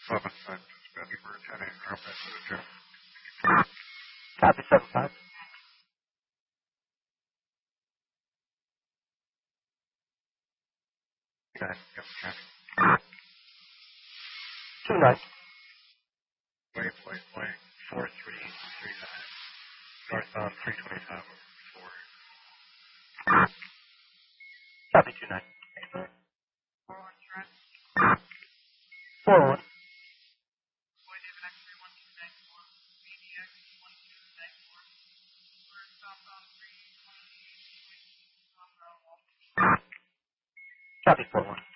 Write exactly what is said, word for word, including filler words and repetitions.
Seven six, Benny for ten eight, drop that to the Jeff. Copy seven five. Nine, yep, Kenny. Two nine. Wait, wait, wait. Four three three nine. Northbound three twenty five four. Copy two nine. Four one. Copy four one.